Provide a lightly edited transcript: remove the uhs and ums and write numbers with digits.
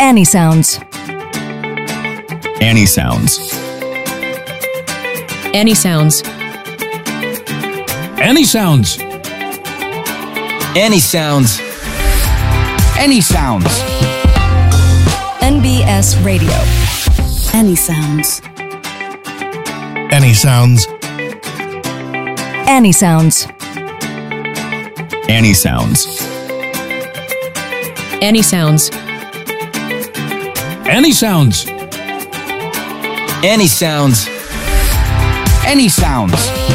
Any sounds. Any sounds. Any sounds. Any sounds. Any sounds. Any sounds. NBS Radio. Any sounds. Any sounds. Any sounds. Any sounds. Any sounds. Any sounds. Any sounds. Any sounds.